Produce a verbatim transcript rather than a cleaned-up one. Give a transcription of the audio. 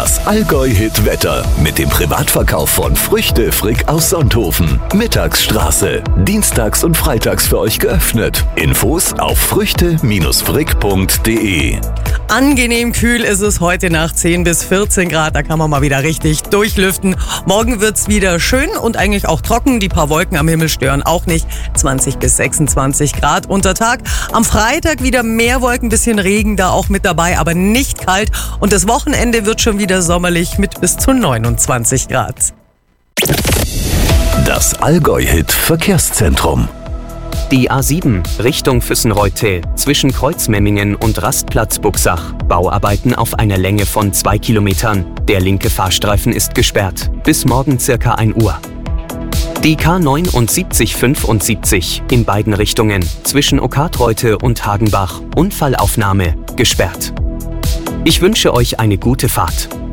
Das Allgäu-Hit-Wetter mit dem Privatverkauf von Früchte Frick aus Sonthofen. Mittagsstraße. Dienstags und freitags für euch geöffnet. Infos auf früchte frick punkt de. Angenehm kühl ist es heute Nacht, zehn bis vierzehn Grad, da kann man mal wieder richtig durchlüften. Morgen wird's wieder schön und eigentlich auch trocken, die paar Wolken am Himmel stören auch nicht. zwanzig bis sechsundzwanzig Grad unter Tag. Am Freitag wieder mehr Wolken, bisschen Regen da auch mit dabei, aber nicht kalt. Und das Wochenende wird schon wieder sommerlich mit bis zu neunundzwanzig Grad. Das Allgäu-Hit-Verkehrszentrum. Die A sieben Richtung Füssenreuth zwischen Kreuzmemmingen und Rastplatz Buxach. Bauarbeiten auf einer Länge von zwei Kilometern. Der linke Fahrstreifen ist gesperrt. Bis morgen circa ein Uhr. Die K neunundsiebzig fünfundsiebzig in beiden Richtungen zwischen Okartreuth und Hagenbach. Unfallaufnahme gesperrt. Ich wünsche euch eine gute Fahrt.